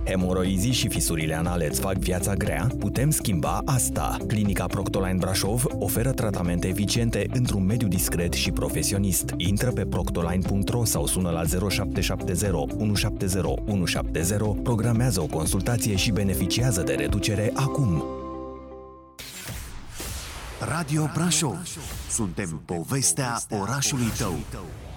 Hemoroizii și fisurile anale îți fac viața grea? Putem schimba asta. Clinica Proctoline Brașov oferă tratamente eficiente într-un mediu discret și profesionist. Intră pe proctoline.ro sau sună la 0770 170 170, programează o consultație și beneficiază de reducere acum. Radio Brașov. Suntem povestea orașului tău.